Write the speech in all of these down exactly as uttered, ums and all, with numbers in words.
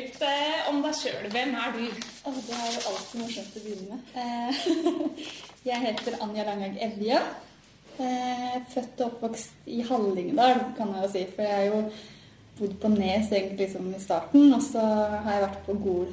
litt eh, om deg selv. Hvem er du? Oh, det er jo alltid morsomt å begynne med. Eh, jeg heter Anja Langhaug Evje. Eh, født og oppvokst i Hallingdal, kan jeg jo si. For jeg har jo bodd på Nes egentlig liksom i starten, og så har jeg vært på Gol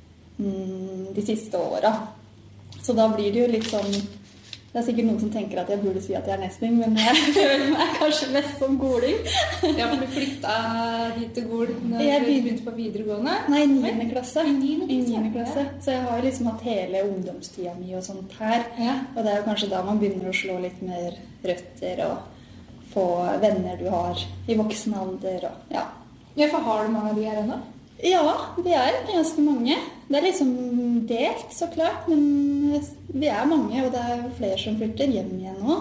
mm, de siste åra. Så da blir det jo litt sånn. Det er sikkert noen som tenker at jeg burde si at jeg er nesting, men jeg føler meg kanskje mest som goling. Ja, for du flyttet hit til Gol når Jeg du begynte- begynte på videregående. Nei, niende klasse. I niende I klasse, niende klasse. ja. Så jeg har jo liksom hatt hele ungdomstida mi og sånt her. Ja. Og det er jo kanskje da man begynner å slå litt mer røtter og få venner du har i voksen alder og ja. Ja, for har du mange av de her ennå? Ja, det er ganske mange. Det er liksom delt, så klart, men vi er mange, og det er jo flere som flytter hjem igjen nå.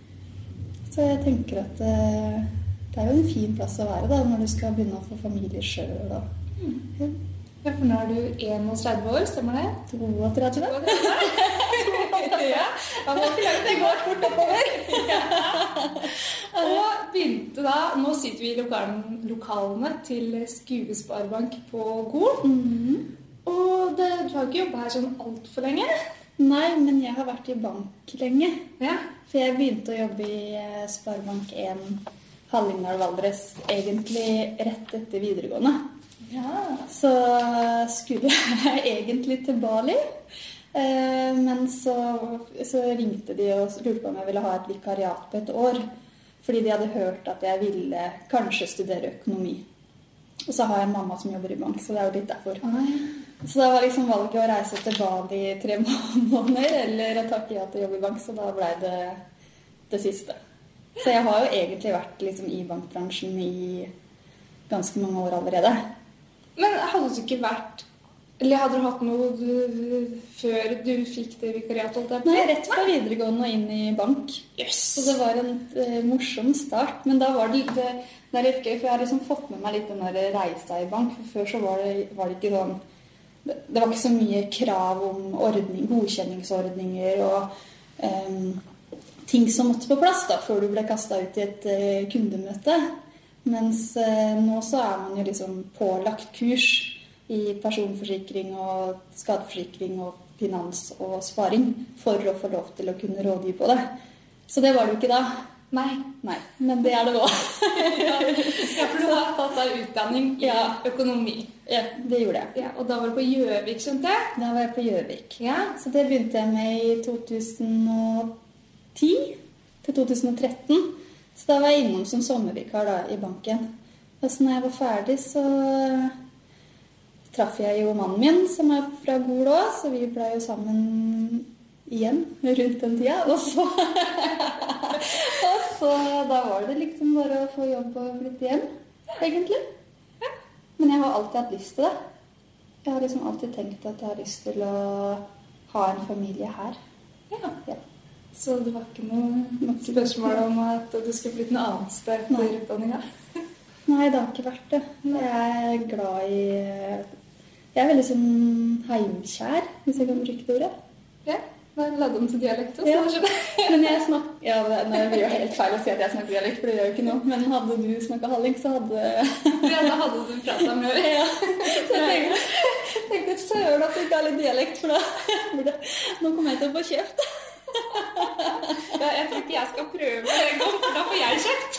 Så jeg tenker at eh, det er jo en fin plass å være da, når du skal begynne å få familie selv. Og, ja. Ja, for nå er du enogtredve år, stemmer det? toogtredve. Ja, det var ikke langt. Det går fort oppover. Ja. Og begynte da, nå sitter vi i lokalen, lokalene til Skuesparebank på Gol. Mhm. Og det, du har ikke jobbet her sånn alt for lenge? Nei, men jeg har vært i bank lenge. Ja. For jeg begynte å jobbe i eh, Sparebank en Hallingdal Valdres egentlig rett etter videregående. Ja. Så skulle jeg egentlig til Bali, eh, men så, så ringte de og lurte på om jeg ville ha et vikariat på et år, fordi de hadde hørt at jeg ville kanskje studere økonomi. Og så har jeg en mamma som jobber i bank, så det er jo litt derfor. Så da var liksom valget å reise til Bali i tre måneder, eller å takke ja til jobb i bank, så da ble det det siste. Så jeg har jo egentlig vært liksom i bankbransjen i ganske mange år allerede. Men hadde du ikke vært, eller hadde du hatt noe du, før du fikk det vikariatet? holdt jeg på? Nei, rett fra videregående og inn i bank. Yes. Så det var en eh, morsom start, men da var det litt, det, det er litt gøy, for jeg har liksom fått med meg litt den der reisa i bank, for før så var det, var det ikke sånn, det, det var ikke så mye krav om ordning, godkjenningsordninger og em, ting som måtte på plass da, før du ble kastet ut i et eh, kundemøte. Mens eh, nå så er man jo liksom pålagt kurs i personforsikring og skadeforsikring og finans og sparing for å få lov til å kunne rådgi på det. Så det var det jo ikke da. Nei. Nei, men det er det nå. Ja, for du har tatt deg utdanning i Ja. økonomi. Ja, det gjorde jeg. Ja, og da var du på Gjøvik, skjønte jeg? Da var jeg på Gjøvik. Ja. Så det begynte jeg med i to tusen og ti til to tusen og tretten. Så da var jeg innom som sommervikar da, i banken. Og så når jeg var ferdig, så traff jeg jo mannen min, som er fra Gol også, så vi ble jo sammen igjen rundt den tida. Og så, og så da var det liksom bare å få jobb og flytte hjem, egentlig. Men jeg har alltid hatt lyst til det. Jeg har liksom alltid tenkt at jeg har lyst til å ha en familie her. Ja. Ja. Så det var ikke noe spørsmål om at du skulle flytte noe annet sted Nei. for utdanninga? Nei, det har ikke vært det. Jeg er glad i... Jeg er veldig sånn heimkjær, hvis jeg kan bruke det ordet. Ja, da la du om til dialekt også, Ja. da skjønner jeg. Men jeg snakker... Ja, det nei, det blir jo helt feil å si at jeg snakker dialekt, for det gjør jo ikke noe. Men hadde du snakket halling, så hadde... Ja, da hadde du pratet med meg. Ja, så jeg tenkte, tenkte søren at du ikke har litt dialekt, for da burde... Nå kommer jeg til å få kjeft. Ja, jeg tror ikke jeg skal prøve det en gang, for da får jeg kjeft.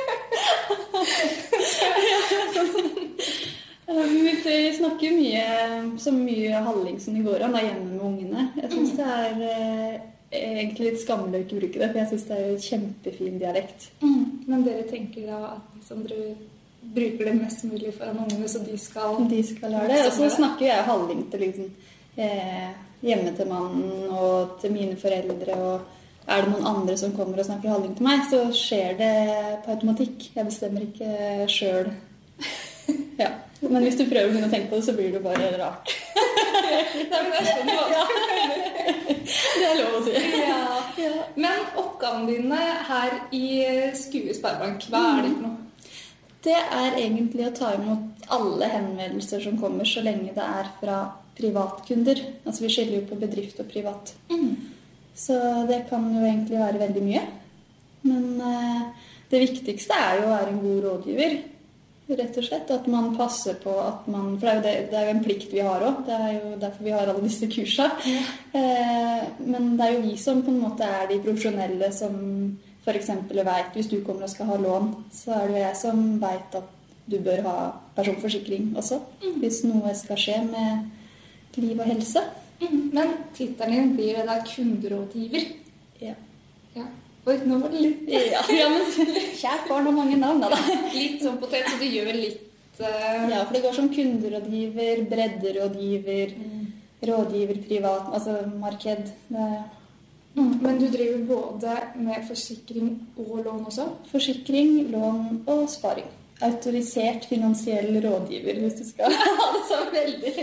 Vi snakker jo mye, så mye halling som det går an, da, hjemme med ungene. Jeg synes det er eh, egentlig litt skammelig å ikke bruke det, for jeg synes det er jo kjempefin dialekt. Mm. Men dere tenker da at liksom, dere bruker det mest mulig foran ungene, så de skal... De skal lære det. Og så snakker jeg halling til liksom, eh, hjemme til mannen og til mine foreldre, og er det noen andre som kommer og snakker halling til meg, så skjer det på automatikk. Jeg bestemmer ikke selv. Ja. Men hvis du prøver å begynne å tenke på det, så blir det bare rart. Nei, men det er sånn det var. Det er lov å si. Ja. Ja. Men oppgavene dine her i Skuesparebank, hva er det for noe? Det er egentlig å ta imot alle henvendelser som kommer, så lenge det er fra privatkunder. Altså vi skiller jo på bedrift og privat. Mm. Så det kan jo egentlig være veldig mye. Men eh, det viktigste er jo å være en god rådgiver. rett og slett. At man passer på at man... For det er jo, det, det er jo en plikt vi har også. Det er jo derfor vi har alle disse kursene. Ja. Eh, men det er jo vi som på en måte er de profesjonelle som for eksempel vet, hvis du kommer og skal ha lån, så er det jo jeg som vet at du bør ha personforsikring også, mm. hvis noe skal skje med liv og helse. Mm. Men tittelen din blir det da kunderådgiver. Ja. Ja. Oi, nå var det litt... Ja, ja, men kjært barn har mange navn, da. Litt sånn potet, så du gjør litt... Uh... Ja, for det går som kunderådgiver, bredderådgiver, mm. rådgiver, privat, altså marked. Det... Mm. Men du driver både med forsikring og lån også? Forsikring, lån og sparing. Autorisert finansiell rådgiver, hvis du skal ha det så veldig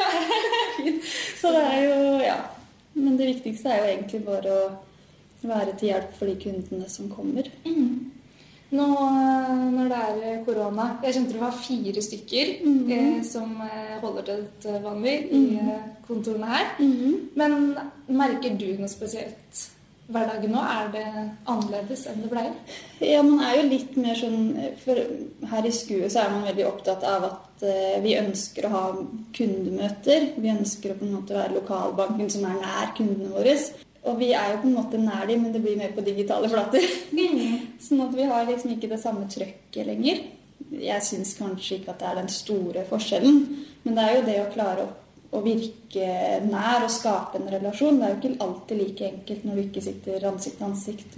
fint. Så det er jo, ja. Men det viktigste er jo egentlig bare å være til hjelp for de kundene som kommer. Mm. Nå når det er korona, jeg skjønte det var fire stykker mm. eh, som holder til vanlig i mm. kontorene her. Mm. Men merker du noe spesielt hverdagen nå? Er det annerledes enn det ble? Ja, man er jo litt mer sånn, for her i Skue så er man veldig opptatt av at uh, vi ønsker å ha kundemøter. Vi ønsker å på en måte være lokalbanken som er nær kundene våre. Og vi er jo på en måte nær dem, men det blir mer på digitale flater. Mm. Sånn at vi har liksom ikke det samme trøkket lenger. Jeg synes kanskje ikke at det er den store forskjellen, men det er jo det å klare å å virke nær og skape en relasjon. Det er jo ikke alltid like enkelt når du ikke sitter ansikt til ansikt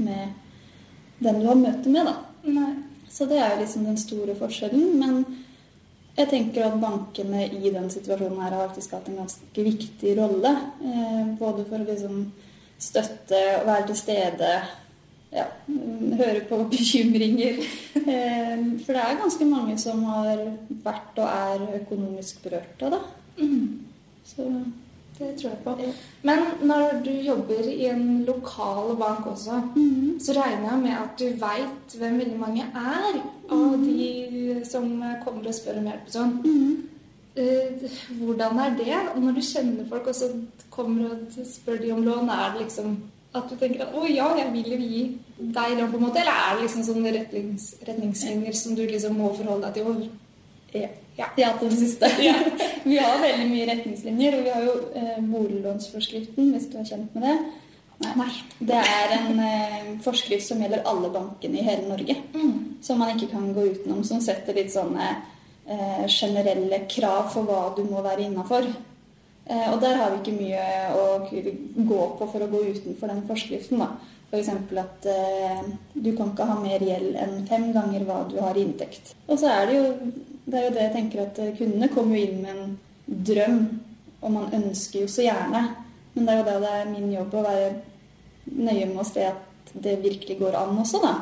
med den du har møte med, da. Nei. Så det er jo liksom den store forskjellen, men jeg tenker at bankene i den situasjonen her har faktisk hatt en ganske viktig rolle, eh, både for å liksom støtte og være til stede, ja, høre på bekymringer, eh, for det er ganske mange som har vært og er økonomisk berørt av det. Mm. Så det tror jeg på. Ja. Men når du jobber i en lokal bank også, mm. så regner jeg med at du vet hvem veldig mange er av mm. de som kommer og spør om hjelp og sånn. Mm. Uh, hvordan er det? Og når du kjenner folk og så kommer og spør de om lån, er det liksom at du tenker at å ja, jeg vil jo gi deg lån på en måte, eller er det liksom sånne retnings, retningslinjer som du liksom må forholde deg til over? Ja. Ja, ja, til det siste. Ja. Vi har veldig mye retningslinjer, og vi har jo eh, boliglånsforskriften, hvis du er kjent med det. Nei, Nei. Det er en eh, forskrift som gjelder alle bankene i hele Norge, mm. som man ikke kan gå utenom, som setter litt sånne eh, generelle krav for hva du må være innenfor. Eh, og der har vi ikke mye å gå på for å gå utenfor den forskriften, da. For eksempel at eh, du kan ikke ha mer gjeld enn fem ganger hva du har i inntekt. Og så er det jo det, er jo det jeg tenker at kundene kommer jo inn med en drøm, og man ønsker jo så gjerne. Men det er jo det det er min jobb å være nøye med å se at det virkelig går an også, da.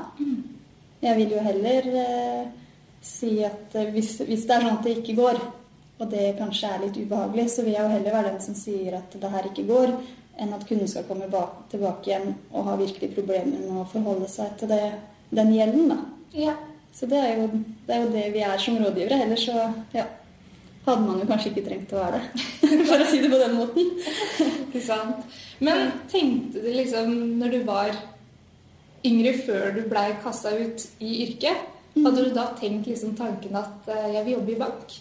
Jeg vil jo heller eh, si at hvis, hvis det er sånn at det ikke går, og det kanskje er litt ubehagelig, så vil jeg jo heller være den som sier at det her ikke går, enn at kunden skal komme bak, tilbake igjen og ha virkelig problemer med å forholde seg til det, den gjelden, da. Ja. Så det er, jo, det er jo det vi er som rådgivere. Ellers så ja, hadde man jo kanskje ikke trengt å være det, for å si det på den måten. Ikke sant. Men tenkte du liksom, når du var yngre før du ble kastet ut i yrket, hadde du da tenkt liksom tanken at jeg vil jobbe i bank?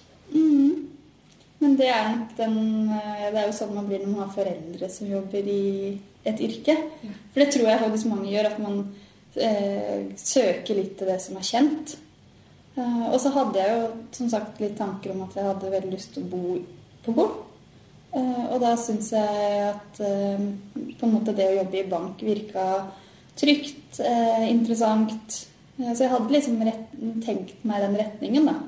Mm. Men det er nok den, det er jo sånn man blir når man har foreldre som jobber i et yrke. For det tror jeg faktisk mange gjør, at man eh, søker litt til det som er kjent. Eh, og så hadde jeg jo som sagt litt tanker om at jeg hadde veldig lyst til å bo på gård. Eh, og da synes jeg at eh, på en måte det å jobbe i bank virket trygt, eh, interessant. Eh, så jeg hadde liksom rett, tenkt meg den retningen, da.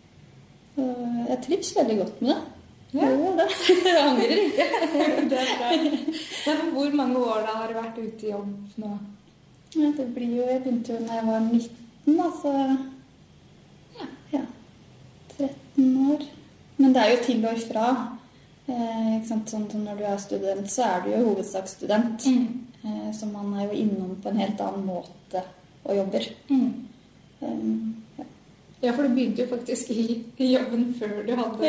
Jeg trives veldig godt med det. Ja, det. Jeg angrer ikke. Det er bra. Ja, hvor mange år da har du vært ute i jobb nå? Ja, det blir jo, jeg begynte jo når jeg var nitten, altså ja, ja, tretten år. Men det er jo til og ifra. Eh, ikke sant? Sånn, sånn når du er student, så er du jo hovedsaksstudent. Mm. Eh, så man er jo innom på en helt annen måte og jobber. Mm. Um, ja. Ja, for du begynte jo faktisk i, i jobben før du hadde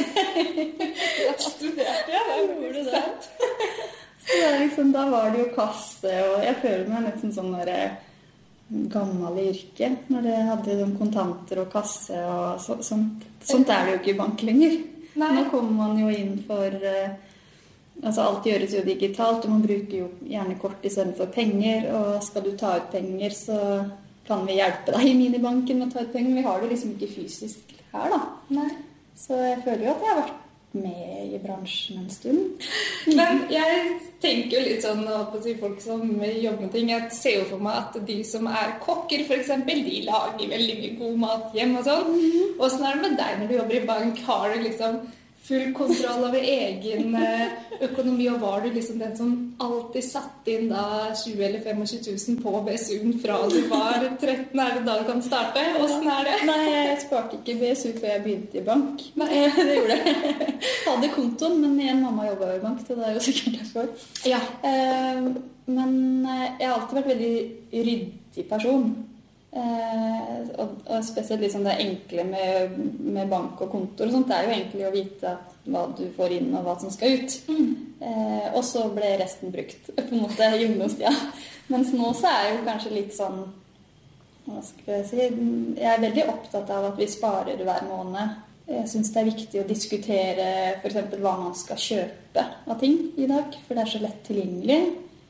studert. Ja, jeg gjorde det. Så det er liksom, da var det jo kasse, og jeg føler meg nesten sånn der, gammel i yrket, når det hadde sånn kontanter og kasse og så, sånt. Sånt er det jo ikke i bank lenger. Nei. Nå kommer man jo inn for eh, altså alt gjøres jo digitalt, og man bruker jo gjerne kort i stedet for penger, og skal du ta ut penger, så kan vi hjelpe deg i minibanken med å ta ut penger. Vi har det liksom ikke fysisk her da. Nei. Så jeg føler jo at jeg har vært med i bransjen en stund. Men jeg tenker jo litt sånn på folk som jobber med ting. Jeg ser jo for meg at de som er kokker, for eksempel, de lager veldig mye god mat hjemme og sånn. Og sånn er det med deg når du jobber i bank? Har du liksom full kontroll over egen økonomi, og var du liksom den som alltid satt inn da tjue eller tjuefem tusen på B S U-en fra du var tretten? Er det da du kan starte? Hvordan er det? Nei, jeg sparte ikke B S U før jeg begynte i bank. Nei, det gjorde jeg. Jeg hadde kontoen, men igjen, mamma jobbet i bank, så det er jo sikkert derfor. Ja. Men jeg har alltid vært veldig ryddig person. Eh, og, og spesielt liksom det enkle med, med bank og kontor og sånt, det er jo egentlig å vite hva du får inn og hva som skal ut. Mm. Eh, og så ble resten brukt på en måte gymnastia. Mens nå så er jeg jo kanskje litt sånn, hva skal jeg si, jeg er veldig opptatt av at vi sparer hver måned. Jeg synes det er viktig å diskutere for eksempel hva man skal kjøpe av ting i dag, for det er så lett tilgjengelig.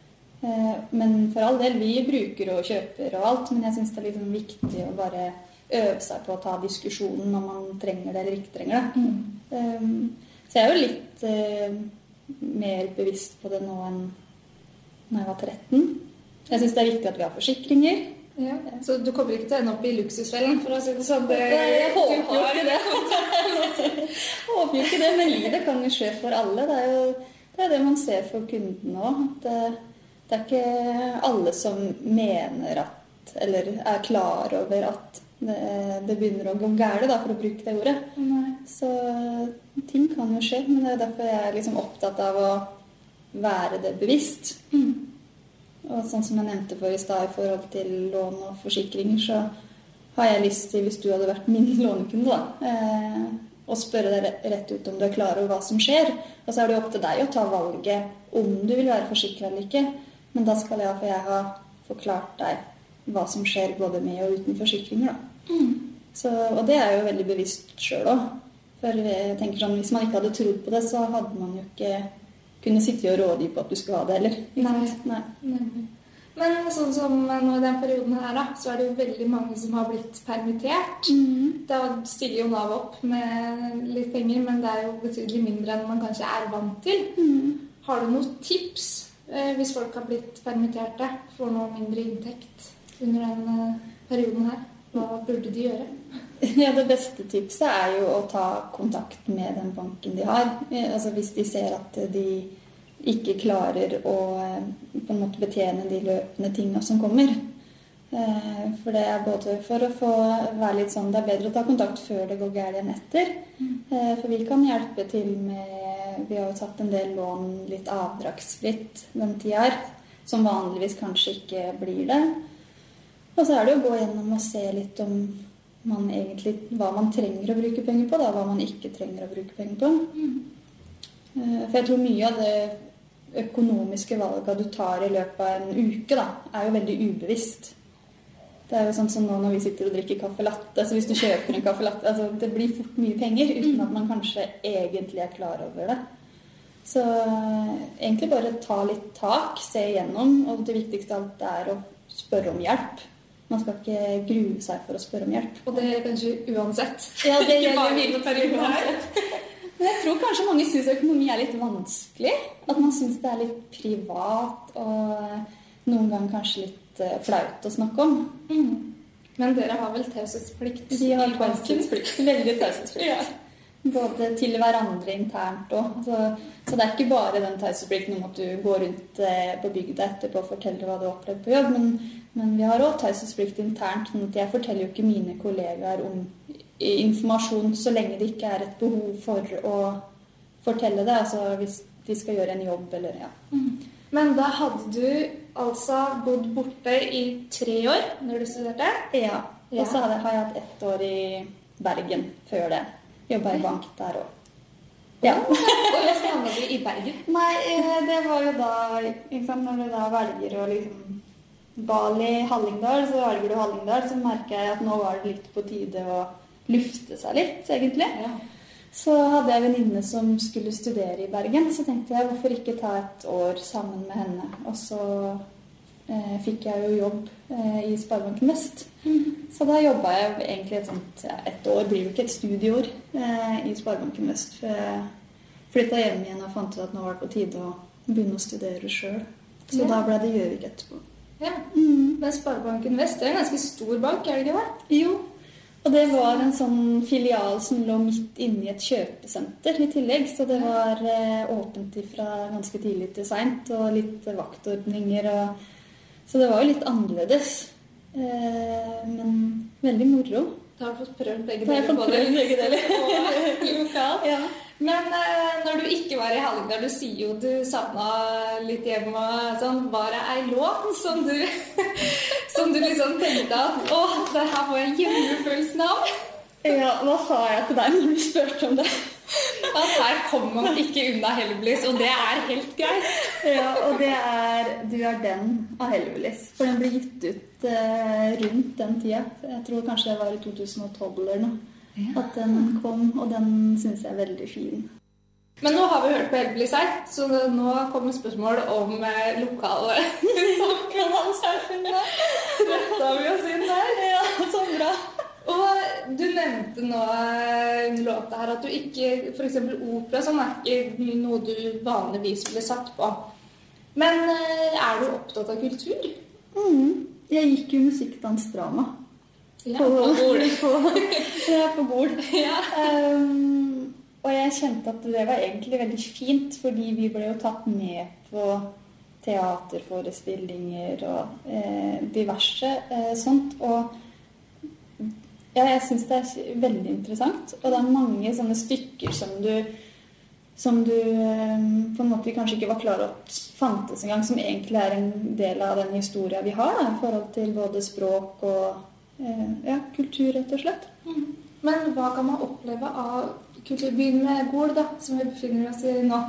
Men for all del, vi bruker og kjøper og alt, men jeg synes det er liksom viktig å bare øve seg på å ta diskusjonen om man trenger det eller ikke trenger det. Mm. Så jeg er jo litt uh, mer bevisst på det nå enn når jeg var tretten. Jeg synes det er viktig at vi har forsikringer. Ja. Så du kommer ikke til å ende opp i luksusfellen, for å si det sånn? Det, jeg håper jo ikke det. Jeg håper jo ikke det, men livet kan jo skje for alle. Det er jo det, er det man ser for kunden nå, at det er ikke alle som mener at, eller er klar over at det, det begynner å gå gærent, da, for å bruke det ordet. Nei. Så ting kan jo skje, men det er derfor jeg er liksom opptatt av å være det bevisst. Mm. Og sånn som jeg nevnte for i stad i forhold til lån og forsikringer, så har jeg lyst til, hvis du hadde vært min lånekunde, da, eh, å spørre deg rett ut om du er klar over hva som skjer. Og så er det opp til deg å ta valget om du vil være forsikret eller ikke. Men da skal jeg, for jeg har forklart deg hva som skjer både med og uten forsikringer. Da. Mm. Så, og det er jo veldig bevisst selv også. For jeg tenker sånn, hvis man ikke hadde trodd på det, så hadde man jo ikke kunnet sitte og rådgi på at du skulle ha det heller. Nei. Nei. Nei. Men sånn som nå i den perioden her, da, så er det jo veldig mange som har blitt permittert. Mm. Da stiller jo Nav opp med litt penger, men det er jo betydelig mindre enn man kanskje er vant til. Mm. Har du noen tips? Hvis folk har blitt permitterte, får noe mindre inntekt under denne perioden her, hva burde de gjøre? Ja, det beste tipset er jo å ta kontakt med den banken de har. Altså hvis de ser at de ikke klarer å på en måte betjene de løpende tingene som kommer. For det er både for å få være litt sånn, det er bedre å ta kontakt før det går gærent enn etter. For vi kan hjelpe til med, vi har jo tatt en del lån litt avdragsfritt den tida her, som vanligvis kanskje ikke blir det. Og så er det å gå gjennom og se litt om man egentlig, hva man trenger å bruke penger på, da, hva man ikke trenger å bruke penger på. For jeg tror mye av det økonomiske valget du tar i løpet av en uke, da, er jo veldig ubevisst. Det er jo sånn som nå når vi sitter og drikker kaffe latte, så hvis du kjøper en kaffe latte, altså det blir fort mye penger, uten at man kanskje egentlig er klar over det. Så egentlig bare ta litt tak, se igjennom, og det viktigste av alt er å spørre om hjelp. Man skal ikke grue seg for å spørre om hjelp. Og det er kanskje uansett. Ja, det gjelder mye på uansett. Men jeg tror kanskje mange synes økonomi er litt vanskelig. At man synes det er litt privat, og noen ganger kanskje litt flaut å snakke om. Mm. Men dere har vel taushetsplikt? De har taushetsplikt. Veldig taushetsplikt. Ja. Både til hverandre internt også. Så, så det er ikke bare den taushetsplikten om at du går rundt på bygda etterpå og forteller hva du har opplevd på jobb, men, men vi har også taushetsplikt internt. Sånn at jeg forteller jo ikke mine kollegaer om informasjon så lenge det ikke er et behov for å fortelle det. Altså hvis de skal gjøre en jobb eller ja. Mm. Men da hadde du altså bodd borte i tre år når du studerte? Ja, og så har jeg hatt ett år i Bergen før det. Jobbet i bank der også. Ja. Og hvordan havnet du i Bergen? Nei, det var jo da, ikke sant, når du da velger å liksom Bali, Hallingdal, så velger du Hallingdal, så merker jeg at nå var det litt på tide å lufte seg litt, egentlig. Ja. Så hadde jeg en venninne som skulle studere i Bergen, så tenkte jeg hvorfor ikke ta et år sammen med henne. Og så eh, fikk jeg jo jobb eh, i Sparebanken Vest. Mm. Så da jobbet jeg egentlig et sånt, ja, et år, blir jo ikke et studieår eh, i Sparebanken Vest. For jeg flyttet hjem igjen og fant ut at nå var det på tide å begynne å studere selv. Så ja. Da ble det Gjøvik etterpå. Ja, mm. Men Sparebanken Vest er en ganske stor bank, er det ikke det? Jo, og det var en sånn filial som lå midt inne i et kjøpesenter i tillegg, så det var eh, åpent fra ganske tidlig til sent, og litt vaktordninger, og... så det var jo litt annerledes, eh, men veldig moro. Da har du fått prøvd begge deler på det. Begge deler. Lokalt. Ja. Men eh, når du ikke var i Hallingdal, du sier jo du savnet litt hjemme og sånn, var det ei låt som du, som du liksom tenkte at, åh, det her var en hjemmefølelsen av? Ja, hva sa jeg til deg når du spurte om det? At her kommer man ikke unna Hellbillies, og det er helt greit. Ja, og det er Du er den av Hellbillies, for den ble gitt ut eh, rundt den tida. Jeg tror kanskje det var i to tusen og tolv eller noe. Ja. At den kom, og den synes jeg er veldig fin. Men nå har vi hørt på Hellbillies her, så nå kommer spørsmål om eh, lokale samfunnet. Dette har vi oss inn der. Ja, så bra. Og du nevnte nå under låta her at du ikke, for eksempel opera, sånn er ikke noe du vanligvis ville satt på. Men er du opptatt av kultur? Mm. Jeg gikk jo musikk, dans, drama. Ja, på Gol. Ja, på Gol. Ja. Um, og jeg kjente at det var egentlig veldig fint, fordi vi ble jo tatt med på teaterforestillinger og eh, diverse eh, sånt, og ja, jeg synes det er veldig interessant, og det er mange sånne stykker som du, som du på en måte kanskje ikke var klar over at fantes en gang, som egentlig er en del av den historien vi har, da, i forhold til både språk og ja, kultur, rett og slett. Mm. Men hva kan man oppleve av kulturbyen med Gol, da, som vi befinner oss i nå?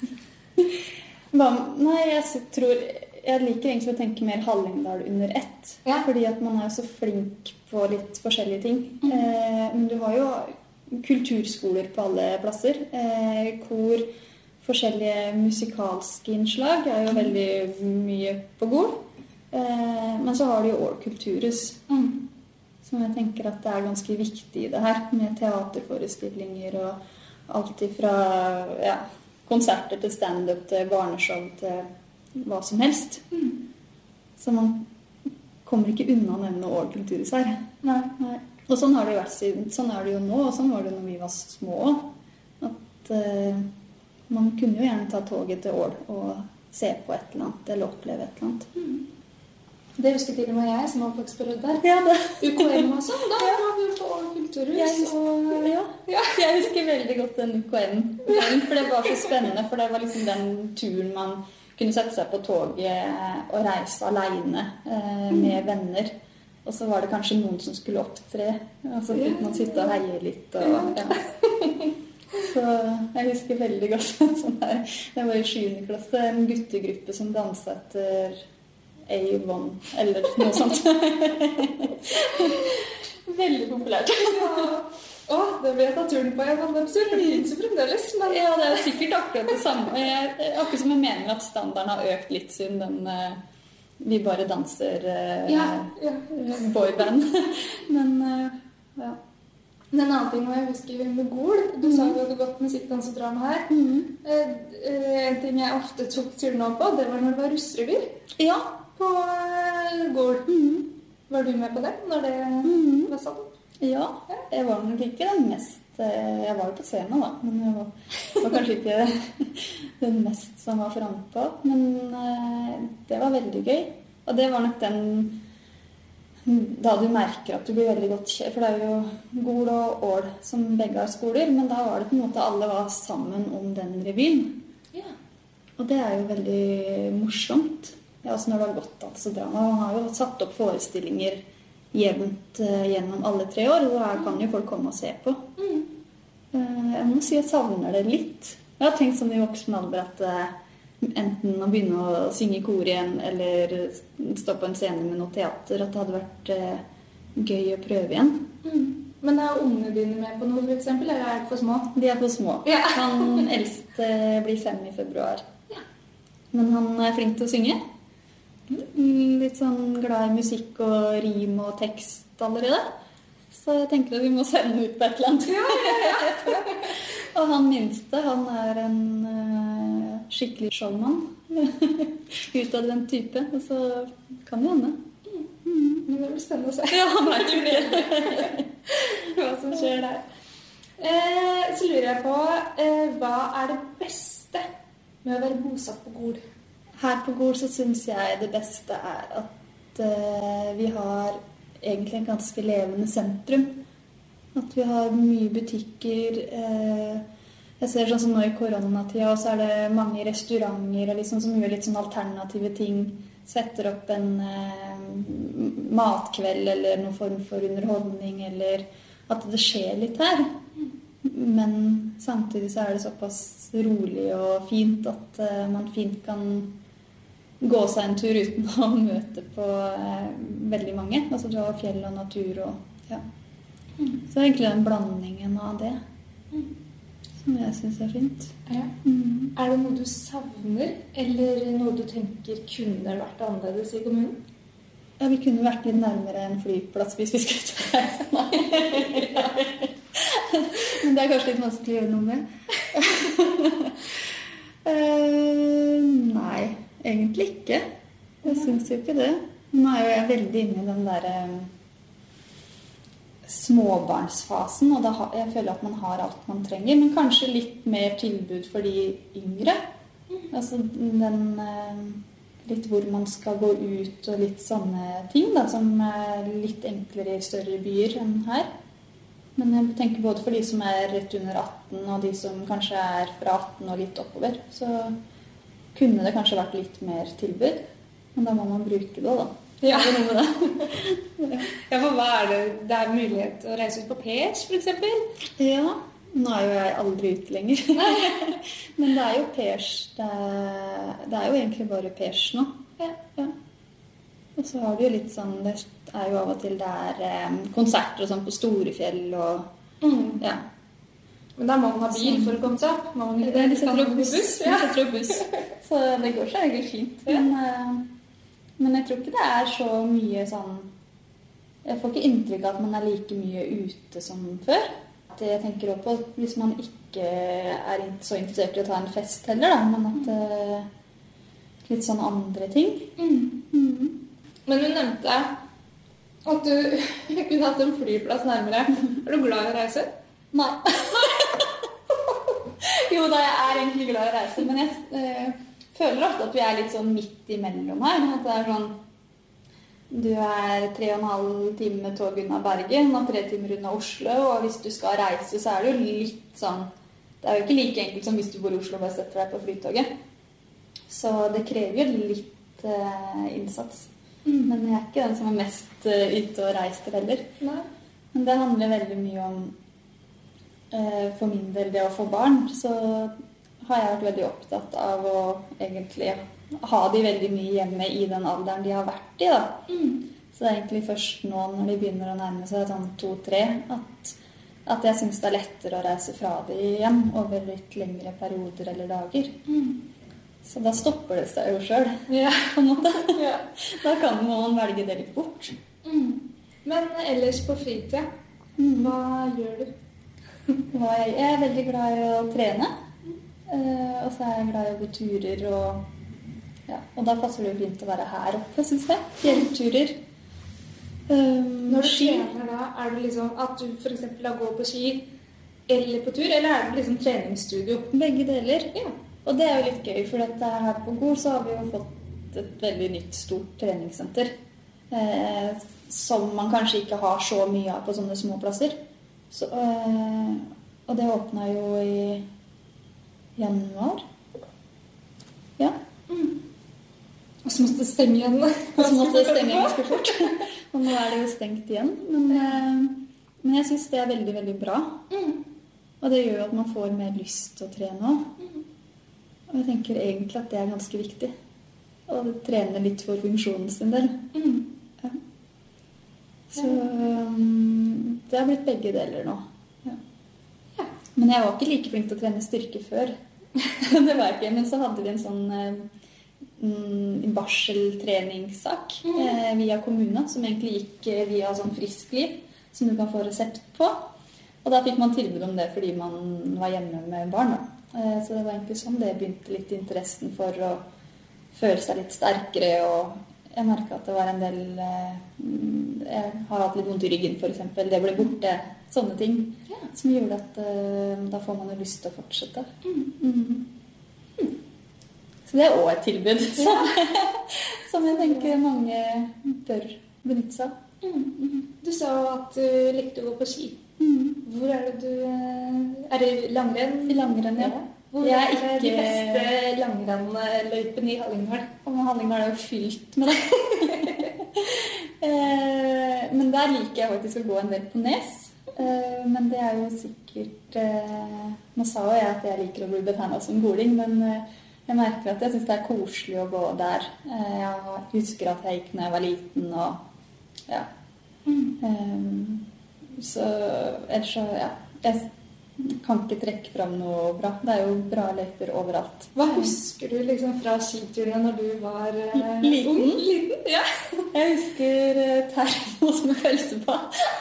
Hva, nei, jeg tror... Jeg liker egentlig å tenke mer Hallingdal under ett, ja. Fordi at man er så flink på litt forskjellige ting. Mm. Eh, men du har jo kulturskoler på alle plasser. Eh, kor, forskjellige musikalske innslag er jo veldig mye på Gol. Eh, men så har du jo År Kulturhus, mm. som jeg tenker at det er ganske viktig i det her, med teaterforestillinger og alt ifra ja, konserter til stand-up til barneshow til hva som helst. Mm. Så man kommer ikke unna å nevne År Kulturhus her. Nei. Nei. Og sånn har det jo vært siden, sånn er det jo nå, og sånn var det når vi var små. At uh, man kunne jo gjerne ta toget til Ål og se på et eller annet, eller oppleve et eller annet. Mm. Det husker til og med jeg, som har faktisk prøvd der. Ja, det. U K M og sånn, da ja. Var vi på År Kulturhus. Jeg husker, og, ja. Ja. Jeg husker veldig godt den U K M, for det var så spennende, for det var liksom den turen man kunne sette seg på toget og reise alene eh, med venner. Og så var det kanskje noen som skulle opptre, og så fikk man sitte og heie litt. Og, ja. Så jeg husker veldig godt sånn der. Det var i sjuende klasse, en guttegruppe som danset etter Avon, eller noe sånt. Veldig populært. Ja. Åh, det ble jeg tatt turen på. Jeg var absurd, for det finnes jo fremdeles. Men... Ja, det er sikkert akkurat det samme. Jeg, akkurat som jeg mener at standarden har økt litt siden den uh, vi bare danser uh, ja, ja. boyband. Men, uh, ja. En annen ting jeg husker med Gol, du mm. sa jo at du gått musikk, dans og drama her. Mm. Uh, uh, en ting jeg ofte tok turen på, det var når det var russrevy. Ja. På uh, Gol. Mm. Var du med på det når det mm. var sånn? Ja, jeg var nok ikke den mest, jeg var jo på scenen da, men jeg var, var kanskje ikke den mest som var fremme på, men det var veldig gøy, og det var nok den, da du merker at du blir veldig godt kjent, for det er jo Gol og Ål som begge har skoler, men da var det på en måte alle var sammen om den revyen, ja. Og det er jo veldig morsomt, ja, altså når det har gått altså drama, man har jo satt opp forestillinger jevnt uh, gjennom alle tre år, og her kan jo folk komme og se på. Mm. Uh, jeg må si jeg savner det litt. Jeg har tenkt sånn i voksen alder at uh, enten å begynne å synge i kor igjen, eller stå på en scene med noe teater, at det hadde vært eh, gøy å prøve igjen. Mm. Men er ungene dine med på noe, for eksempel, eller er de for små? De er for små. Ja. Han eldste blir fem i februar. Ja. Men han er flink til å synge. Litt sånn glad i musikk og rim og tekst allerede. Så jeg tenker at vi må sende ut på et eller annet. Ja, ja, ja. Og han minste, han er en uh, skikkelig showman. Utadvendt type. Og så kan det hende. Mm. Mm. Men det blir spennende å se. Ja, han vet jo det. Hva som skjer der. Eh, så lurer jeg på, eh, hva er det beste med å være bosatt på Gol? Her på Gol så synes jeg det beste er at uh, vi har egentlig en ganske levende sentrum. At vi har mye butikker. Uh, jeg ser sånn som nå i koronatida, og så er det mange restauranter og liksom, som gjør litt sånn alternative ting. Setter opp en uh, matkveld eller noen form for underholdning, eller at det skjer litt her. Men samtidig så er det såpass rolig og fint at uh, man fint kan gå seg en tur uten å møte på eh, veldig mange. Altså du har fjell og natur og ja. Mm. Så egentlig den blandingen av det mm. som jeg synes er fint. Ja. Mm. Er det noe du savner, eller noe du tenker kunne vært annerledes i kommunen? Ja, vi kunne vært litt nærmere en flyplass hvis vi skulle ta det. Ja. Men det er kanskje litt vanskelig å gjøre noe med. uh, nei. Egentlig ikke. Jeg synes jo ikke det. Nå er jo jeg veldig inne i den der eh, småbarnsfasen, og da ha, jeg føler at man har alt man trenger, men kanskje litt mer tilbud for de yngre. Altså den eh, litt hvor man skal gå ut og litt sånne ting da, som er litt enklere i større byer enn her. Men jeg tenker både for de som er rett under atten, og de som kanskje er fra atten og litt oppover, så kunne det kanskje vært litt mer tilbud, men da må man bruke det da. Ja, det er noe med det. Ja, for hva er det? Det er mulighet å reise ut på Pers, for eksempel? Ja, nå er jo jeg aldri ute lenger. Men det er jo Pers, det er, det er jo egentlig bare Pers nå. Ja. Ja. Og så har du jo litt sånn, det er jo av og til det er eh, konserter og sånn på Storefjell og mm. ja. Men da må man ha bil for å komme seg opp. Må man ikke det? De setter opp buss. buss. Ja. De setter opp buss. Så det går så egentlig fint. Men, uh, men jeg tror ikke det er så mye sånn... Jeg får ikke inntrykk av at man er like mye ute som før. Jeg tenker også på hvis man ikke er så interessert i å ta en fest heller, da, men at uh, litt sånn andre ting. Mm. Mm. Men du nevnte at du kunne hatt en flyplass nærmere. Er du glad i å reise? Nei. Jo da, jeg er egentlig glad i å reise, men jeg øh, føler ofte at vi er litt sånn midt imellom her. At det er sånn, du er tre og en halv time med tog unna Bergen, og tre timer unna Oslo, og hvis du skal reise, så er det jo litt sånn, det er jo ikke like enkelt som hvis du bor i Oslo og bare setter deg på flytoget. Så det krever jo litt øh, innsats. Mm. Men jeg er ikke den som er mest øh, ute og reiser heller. Nei. Men det handler veldig mye om for min del det å få barn, så har jeg vært veldig opptatt av å egentlig ha de veldig mye hjemme i den alderen de har vært i da. Mm. Så det er egentlig først nå når de begynner å nærme seg sånn to-tre at, at jeg synes det er lettere å reise fra de igjen over litt lengre perioder eller dager. Mm. Så da stopper det seg jo selv, ja. På en måte. Ja. Da kan man velge det litt bort. Mm. Men ellers på fritida, mm. hva gjør du? Jeg er veldig glad i å trene, og så er jeg glad i å gå turer, og, ja, og da passer det jo fint å være her oppe, synes jeg. Fjellturer. Um, Når du trener da, er det liksom at du for eksempel da går på ski eller på tur, eller er det liksom treningsstudio? Begge deler. Ja. Og det er jo litt gøy, for at her på Gol så har vi jo fått et veldig nytt stort treningssenter, eh, som man kanskje ikke har så mye av på sånne små plasser. Så, øh, og det åpnet jo i januar. Ja. Mm. Og så måtte det stenge igjen. Og så måtte det stenge ganske fort. Og nå er det jo stengt igjen. Men, øh, men jeg synes det er veldig, veldig bra. Mm. Og det gjør jo at man får mer lyst til å trene også. Mm. Og jeg tenker egentlig at det er ganske viktig. Å trene litt for funksjonen sin del. Mm. Ja. Så um, det har blitt begge deler nå. Ja. Ja. Men jeg var ikke like flink til å trene styrke før. Det var jeg ikke. Men så hadde vi en sånn mm, barseltreningssak Mm. eh, via kommunen, som egentlig gikk eh, via sånn friskliv, som du kan få resept på. Og da fikk man tilbud om det fordi man var hjemme med barn. Da. Eh, så det var egentlig sånn det begynte litt interessen for å føle seg litt sterkere. Og jeg merket at det var en del eh, Jeg har hatt litt vondt i ryggen, for eksempel. Det ble borte. Sånne ting Ja. som gjorde at eh, da får man jo lyst til å fortsette. Mm. Mhm. Så det er også et tilbud som, som jeg tenker mange bør benytte seg av. Mm. Du sa jo at du likte å gå på ski. Mhm. Hvor er det du Er det langrenn? I langrenn, ja. Hvor Jeg er er de ikke- beste langrennløypene i Hallingdal? Og Hallingdal er jo fylt med det. eh, men der liker jeg faktisk å gå en del på Nes. Eh, men det er jo sikkert eh, Nå sa jo jeg at jeg liker å bli betegnet som goling, men eh, jeg merker at jeg synes det er koselig å gå der. Eh, jeg husker at jeg gikk når jeg var liten, og ja. Eh, så ellers så, ja. Jeg kan ikke trekke fram noe bra. Det er jo bra løyper overalt. Hva husker du liksom fra skiturene når du var eh, Liten? ung? Liten? Ja. Jeg husker eh, termos med pølse på.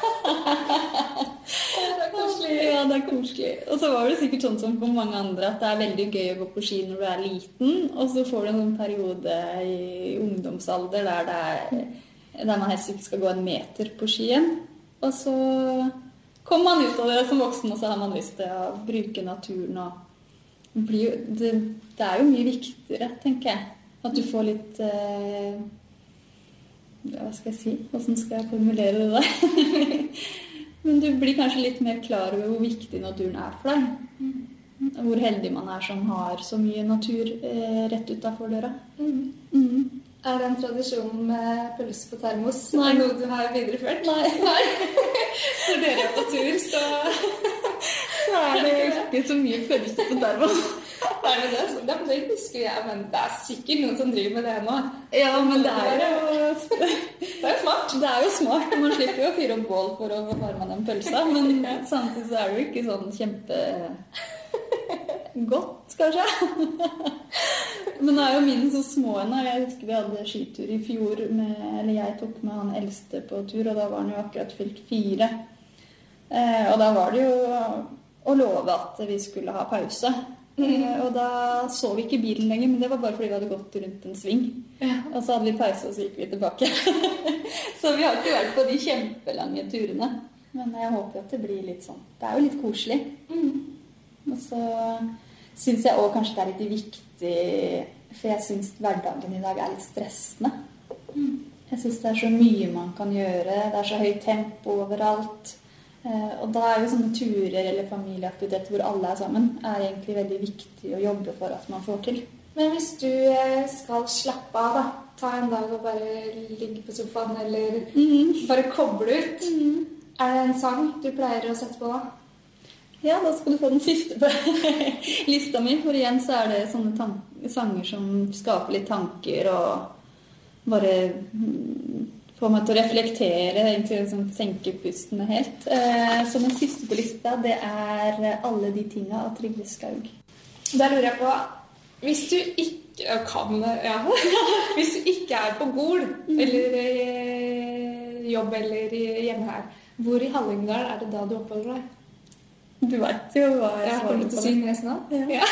Det er koselig. Ja, det er koselig. Og så var det sikkert sånn som for mange andre at det er veldig gøy å gå på ski når du er liten, og så får du en sånn periode i ungdomsalder der, det er, der man helst ikke skal gå en meter på skien. Og så kommer man ut av det som voksen, og så har man lyst til å bruke naturen. Og det, blir jo, det, det er jo mye viktigere, tenker jeg. At du får litt eh, Hva skal jeg si? Hvordan skal jeg formulere det der? Men du blir kanskje litt mer klar over hvor viktig naturen er for deg. Hvor heldig man er som har så mye natur eh, rett utenfor døra. Mm. Mm. Er det en tradisjon med pølse på termos? Nei. Er det noe du har videreført? Nei. Nei. Når dere er på tur, så Så er det ikke så mye pølse på termos. er det det. Ja, men det husker jeg, men det er sikkert noen som driver med det nå. Ja, men det er jo Det er smart. Det er jo smart. Man slipper jo å fyre opp bål for å varme den pølsa, men samtidig så er det jo ikke sånn kjempegodt, kanskje. Men nå er jo mine så små ennå. Jeg husker vi hadde skitur i fjor, med, eller jeg tok med han eldste på tur, og da var han jo akkurat fylt fire. Eh, og da var det jo å love at vi skulle ha pause. Eh, og da så vi ikke bilen lenger, men det var bare fordi vi hadde gått rundt en sving. Ja. Og så hadde vi pause, og så gikk vi tilbake. Så vi har ikke vært på de kjempelange turene. Men jeg håper at det blir litt sånn. Det er jo litt koselig. Mm. Og så synes jeg også kanskje det er litt viktig, for jeg synes hverdagen i dag er litt stressende. Mm. Jeg synes det er så mye man kan gjøre, det er så høyt tempo overalt. Eh, og da er jo sånne turer eller familieaktiviteter hvor alle er sammen, er egentlig veldig viktig å jobbe for at man får til. Men hvis du eh, skal slappe av, da, ta en dag og bare ligge på sofaen, eller Mm. bare koble ut, Mm. er det en sang du pleier å sette på da? Ja, da skal du få den siste på lista mi, for igjen så er det sånne tan- sanger som skaper litt tanker og bare mm, får meg til å reflektere, egentlig sånn, senke pustene helt. Eh, så den siste på lista, det er Alle de tinga av Trygve Skaug. Da lurer jeg på, hvis du ikke kan, ja, hvis du ikke er på Gol, eller eh, jobb eller hjemme her, hvor i Hallingdal er det da du oppholder deg? Du vet jo hva jeg Jeg svarer kommer på til å det. si Nes nå. Ja.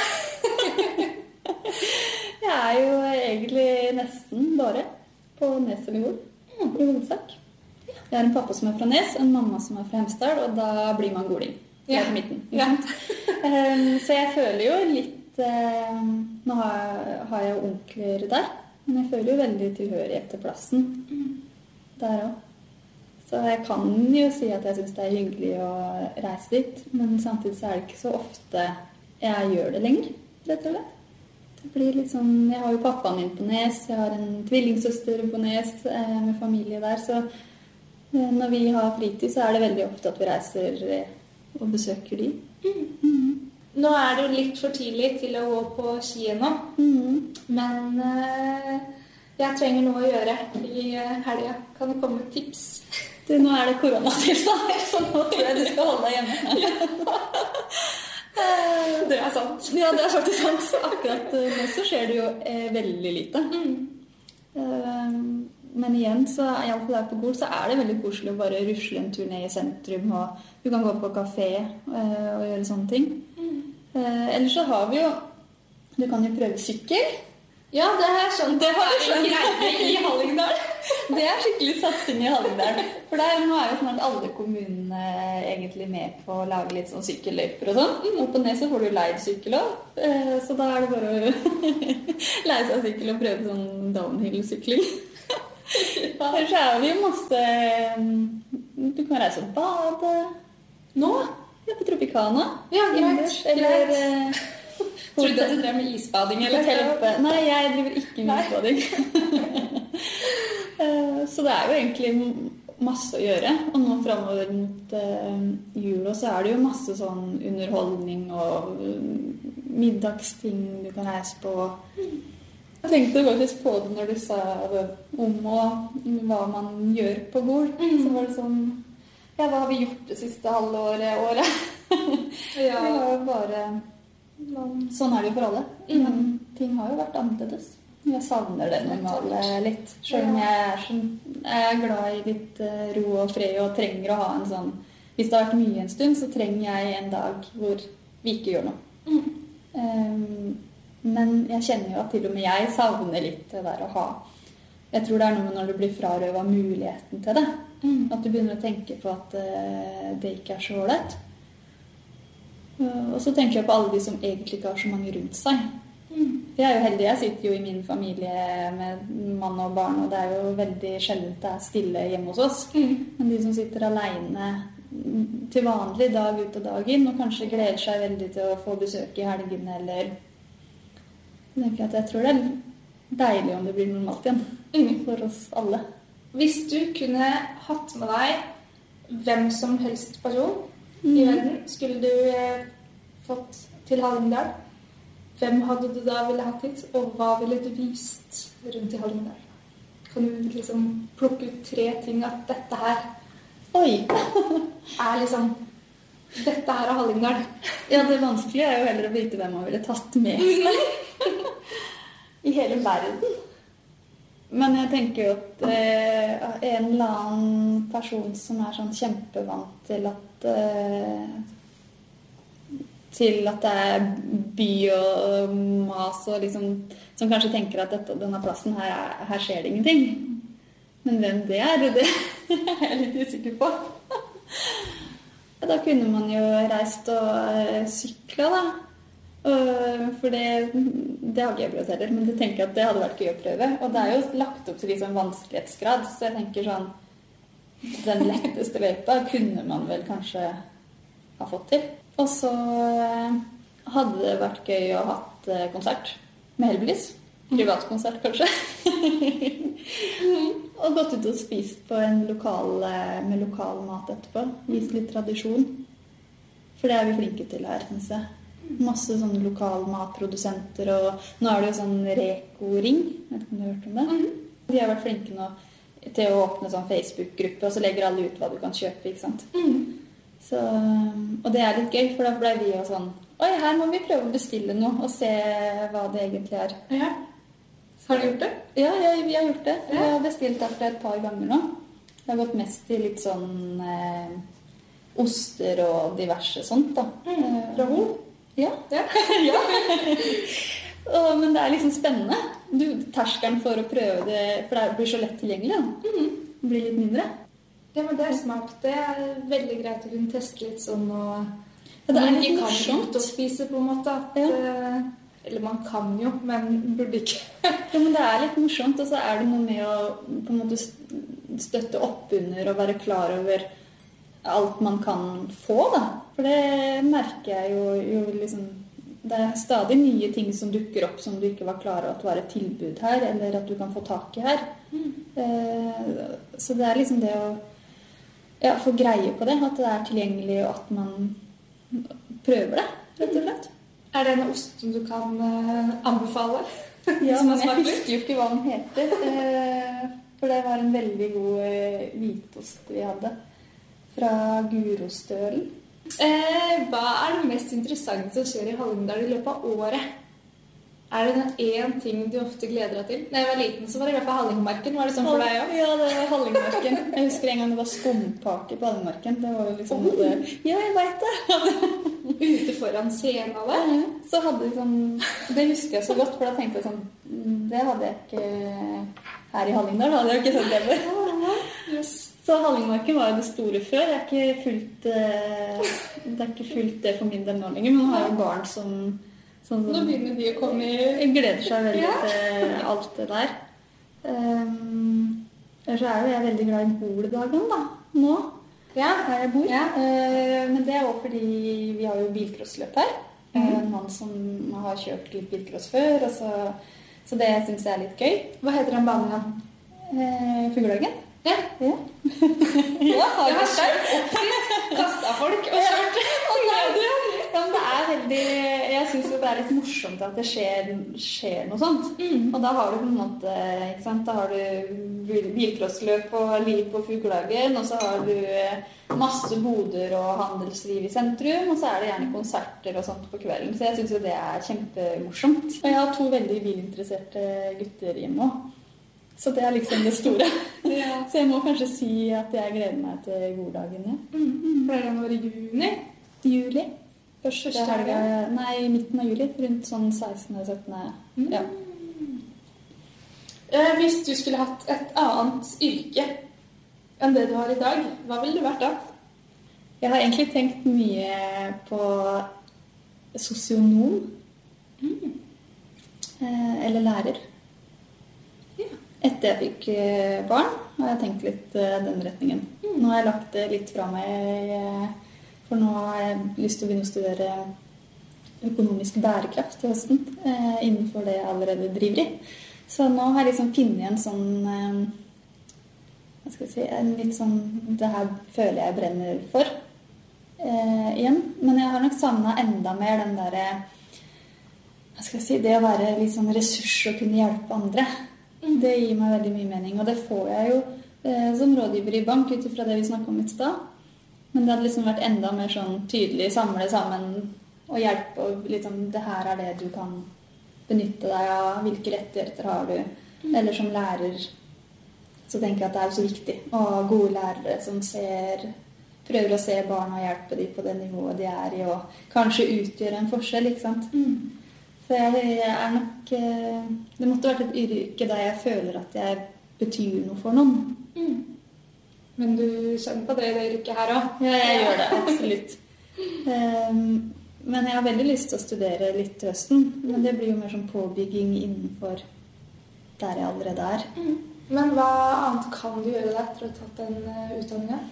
Jeg er jo egentlig nesten bare på Nes eller Gol, i hovedsak. Jeg har en pappa som er fra Nes, en mamma som er fra Hemsedal, og da blir man goling. Det Ja. er på midten. Ja. Um, så jeg føler jo litt um, Nå har jeg, har jeg jo onkler der, men jeg føler jo veldig tilhørighet til plassen der også. Så jeg kan jo si at jeg synes det er hyggelig å reise dit, men samtidig så er det ikke så ofte jeg gjør det lenger, rett og slett. Det blir litt sånn, jeg har jo pappaen min på Nes, jeg har en tvillingsøster på Nes eh, med familie der, så eh, når vi har fritid så er det veldig ofte at vi reiser eh, og besøker de. Mm. Nå er det jo litt for tidlig til å gå på ski ennå, Mm. men eh, jeg trenger noe å gjøre i eh, helga. Kan det komme tips? Du, nå er det koronatilstander, så nå tror jeg du skal holde deg hjemme. Det er sant. Ja, det er faktisk sant. Akkurat eh, nå så skjer det jo eh, veldig lite. Eh, men igjen, så i alle fall der på Gol, så er det veldig koselig å bare rusle en tur ned i sentrum, og du kan gå på kafé eh, og gjøre sånne ting. Eh, ellers så har vi jo, du kan jo prøve sykkel. Ja, det har jeg skjønt. Det har du skjønt. Det er en greie i Hallingdal. Det er skikkelig satsing i Hallingdal. For der, nå er jo snart alle kommunene egentlig med på å lage litt sånn sykkelløyper og sånn. Opp og ned så får du leid sykkel også. Eh, Så da er det bare å leie seg sykkel og prøve sånn downhill-sykling. Ellers så er vi jo masse, du kan reise og bade. Nå? Ja, på Tropicana. Ja, greit. Ellers, Eller... greit. eh, Trodde du at du drev med isbading, eller? Hotell oppe. Nei, jeg driver ikke med isbading. Eh, Så det er jo egentlig masse å gjøre. Og nå fremover mot eh, jula så er det jo masse sånn underholdning og eh, middagsting du kan reise på. Jeg tenkte faktisk på det når du sa det om og hva man gjør på Gol. Så var det sånn, ja, hva har vi gjort det siste halve året, året? Ja. Det var jo bare... Sånn er det jo for alle. Men ting har jo vært annerledes. Jeg savner det normale litt. Selv om jeg er, sånn, jeg er glad i litt eh, ro og fred og trenger å ha en sånn... Hvis det har vært mye en stund, så trenger jeg en dag hvor vi ikke gjør noe. Um, men jeg kjenner jo at til og med jeg savner litt det der å ha. Jeg tror det er noe med når du blir frarøvet muligheten til det. At du begynner å tenke på at eh, det ikke er så ålreit. Og så tenker jeg på alle de som egentlig ikke har så mange rundt seg. Jeg er jo heldig, jeg sitter jo i min familie med mann og barn, og det er jo veldig sjeldent det er stille hjemme hos oss. Men de som sitter alene til vanlig dag ut og dag inn, og kanskje gleder seg veldig til å få besøk i helgen, eller... Så tenker jeg at jeg tror det er deilig om det blir normalt igjen for oss alle. Hvis du kunne hatt med deg hvem som helst person i verden, skulle du eh, fått til Hallingdal, hvem hadde du da ville hatt hit, og hva ville du vist rundt i Hallingdal? Kan du liksom plukke ut tre ting at dette her Oi! er liksom, dette her er Hallingdal? Ja, det vanskelige er jo heller å vite hvem man ville tatt med seg i hele verden. Men jeg tenker jo at eh, en eller annen person som er sånn kjempevant til at eh, til at det er by og mas og liksom, som kanskje tenker at dette, denne plassen her, er, her skjer det ingenting. Men hvem det er, det er jeg litt usikker på. Da kunne man jo reist og sykla da. For det, det har ikke jeg prøvd heller, men jeg tenker at det hadde vært gøy å prøve. Og det er jo lagt opp til liksom vanskelighetsgrad, så jeg tenker sånn, den letteste løypa kunne man vel kanskje ha fått til. Og så hadde det vært gøy å ha hatt konsert med Hellbillies. Privatkonsert kanskje. Og gått ut og spist på en lokal, med lokal mat etterpå. Vist litt tradisjon. For det er vi flinke til her, synes jeg. Masse sånne lokal matprodusenter, og nå er det jo sånn Reko-ring. Vet ikke om du har hørt om det? De har vært flinke nå til å åpne sånn Facebook-gruppe, og så legger alle ut hva du kan kjøpe, ikke sant? Så, og det er litt gøy, for da ble vi jo sånn, oi, her må vi prøve å bestille noe, og se hva det egentlig er. Ja. Har du gjort det? Ja, ja, vi har gjort det. Vi har bestilt derfra et par ganger nå. Det har gått mest til litt sånn eh, oster og diverse sånt da. Mm. Fra Ho? Ja. Ja. Ja. Og, men det er liksom spennende. Du, terskelen for å prøve det, for det blir så lett tilgjengelig da. Mm. Det blir litt mindre. Ja, men det er smart. Det er veldig greit å kunne teste litt sånn, og ja, det er litt ikke morsomt. kan ut og spise på en måte. At, Ja. Eller man kan jo, men burde ikke. Ja, men det er litt morsomt, og så er det noe med å på en måte støtte opp under og være klar over alt man kan få da. For det merker jeg jo, jo liksom, det er stadig nye ting som dukker opp som du ikke var klar over at var et tilbud her, eller at du kan få tak i her. Mm. Eh, så det er liksom det å ja, få greie på det, at det er tilgjengelig og at man prøver det, rett og slett. Er det en ost som du kan uh, anbefale? Ja, Som men har jeg smakt husker jo ikke hva den heter. Eh, for det var en veldig god eh, hvitost vi hadde. Fra Gurostølen. Eh, hva er det mest interessante som skjer i Hallingdal i løpet av året? Er det noen én ting du ofte gleder deg til? Da jeg var liten, så var det i hvert fall Hallingmarken. Var det sånn for deg òg? Ja, det var Hallingmarken. Jeg husker en gang det var skumparty på Hallingmarken. Det var jo liksom Oh. det. Ja, jeg vet det! Ute foran scenen av det? Så hadde vi sånn, det husker jeg så godt, for da tenkte jeg sånn, det hadde jeg ikke her i Hallingdal, hadde jeg ikke sett det før. Yes. Så Hallingmarken var jo det store før. Det er ikke fullt, eh, det er ikke fullt det for min del nå lenger, men nå har jeg jo barn som, som, Nå som begynner de å komme i... jeg gleder seg veldig Ja. til alt det der. Um, ellers så er jo jeg veldig glad i boledagen da, nå. Ja. Her jeg bor. Ja. Eh, men det er også fordi vi har jo bilcrossløp her. Mhm. Eh, En mann som har kjørt litt bilcross før, og så, så det synes jeg er litt gøy. Hva heter den banen igjen? Eh, Fuglehagen? Ja. Ja. Ja, jeg har kjørt opp dit, kastet folk og kjørt. Ja, men det er veldig, jeg synes jo det er litt morsomt at det skjer, skjer noe sånt. Mm. Og da har du på en måte, ikke sant, da har du bilcrossløp og liv på Fuglehagen, og så har du masse boder og handelsliv i sentrum, og så er det gjerne konserter og sånt på kvelden. Så jeg synes jo det er kjempemorsomt. Og jeg har to veldig bilinteresserte gutter hjemme også. Så det er liksom det store. Ja. Så jeg må kanskje si at jeg gleder meg til goddagen, ja. Mm. Ble det nå i juni? Juli. Første Første helga, helga? nei, midten av juli, rundt sånn sekstende syttende Mm. Ja. Eh, Hvis du skulle hatt et annet yrke enn det du har i dag, hva ville det vært da? Jeg har egentlig tenkt mye på sosionom. Mm. Eh, eller lærer. Ja. Etter jeg fikk eh, barn, har jeg tenkt litt eh, den retningen. Mm. Nå har jeg lagt det litt fra meg, eh, for nå har jeg lyst til å begynne å studere økonomisk bærekraft til høsten, eh, innenfor det jeg allerede driver i. Så nå har jeg liksom funnet en sånn, eh, hva skal jeg si, en litt sånn, det her føler jeg brenner for eh, igjen. Men jeg har nok savnet enda mer den der, hva skal jeg si, det å være litt sånn ressurs og kunne hjelpe andre. Det gir meg veldig mye mening, og det får jeg jo eh, som rådgiver i bank ut fra det vi snakket om i stad. Men det hadde liksom vært enda mer sånn tydelig, samle sammen og hjelpe, og liksom, det her er det du kan benytte deg av, hvilke rettigheter har du, eller som lærer. Så tenker jeg at det er jo så viktig å ha gode lærere som ser, prøver å se barna og hjelpe dem på det nivået de er i, og kanskje utgjøre en forskjell, ikke sant? Mm. Så jeg er nok, eh, det måtte vært et yrke der jeg føler at jeg betyr noe for noen. Mm. Men du kjenner på det i det yrket her også? Ja, jeg gjør det, absolutt. Um, men jeg har veldig lyst til å studere litt til høsten, men det blir jo mer sånn påbygging innenfor der jeg allerede er. Mm. Men hva annet kan du gjøre da etter å ha tatt den uh, utdanningen?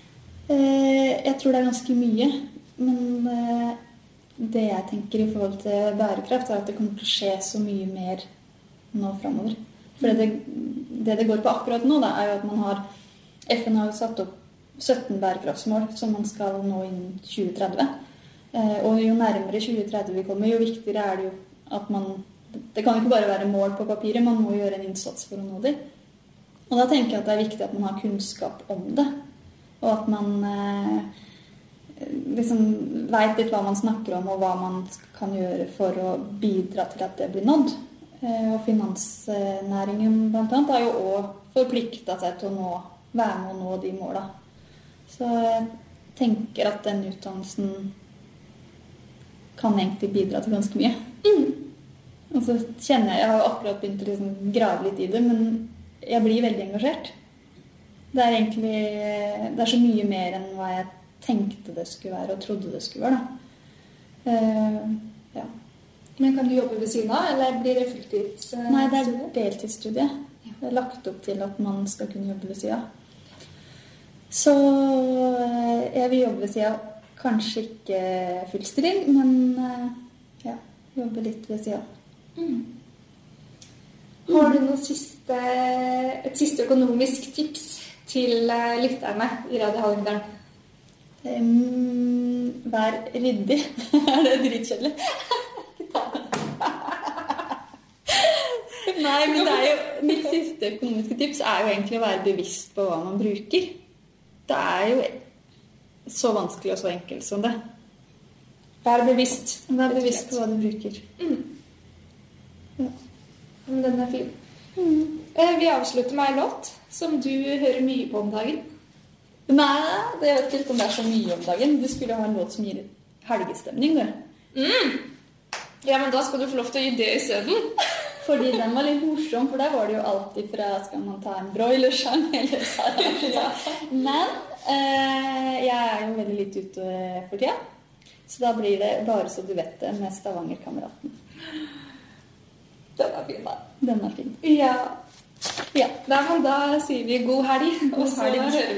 Eh, jeg tror det er ganske mye, men eh, det jeg tenker i forhold til bærekraft er at det kommer til å skje så mye mer nå fremover. For det, det det går på akkurat nå da, er jo at man har, F N har jo satt opp sytten bærekraftsmål som man skal nå innen tjue tretti. Eh, og jo nærmere tjue tretti vi kommer, jo viktigere er det jo at man, det kan jo ikke bare være mål på papiret, man må gjøre en innsats for å nå dem. Og da tenker jeg at det er viktig at man har kunnskap om det, og at man eh, liksom vet litt hva man snakker om, og hva man kan gjøre for å bidra til at det blir nådd. Og finansnæringen blant annet har jo også forpliktet seg til å nå, være med å nå de målene. Så jeg tenker at den utdannelsen kan egentlig bidra til ganske mye. Mm. Og så kjenner jeg, jeg har jo akkurat begynt å liksom grave litt i det, men jeg blir veldig engasjert. Det er egentlig, det er så mye mer enn hva jeg tenkte det skulle være, og trodde det skulle være, da. Uh, ja. Men kan du jobbe ved siden av, eller blir det fulltids? Uh, Nei, det er studie? deltidsstudie. Det er lagt opp til at man skal kunne jobbe ved siden. Så uh, jeg vil jobbe ved siden. Kanskje ikke fullstilling, men uh, ja, jobbe litt ved siden. Mm. Har du noen siste, et siste økonomisk tips til uh, lytterne i Radio Hallingdal? Um, vær ryddig. Er det dritkjedelig? Nei, men det er jo, mitt siste økonomiske tips er jo egentlig å være bevisst på hva man bruker. Det er jo så vanskelig og så enkelt som det. Vær bevisst. Vær bevisst på hva du bruker. Mm. Ja. Men den er fin. Mm. Eh, Vi avslutter med en låt som du hører mye på om dagen. Nei, det vet ikke om det er så mye om dagen. Du skulle ha en låt som gir helgestemning, du. Mm. Ja, men da skal du få lov til å gi det i stedet. Fordi den var litt morsom, for der var det jo alltid fra skal man ta en broilersang eller Sarah. Men eh, jeg er jo veldig litt ute for tida, så da blir det bare så du vet det med Stavanger-kameraten. Den er fin, da. Den er fin. Ja. Ja. Nei, men da sier vi god helg, og God så helg. hører vi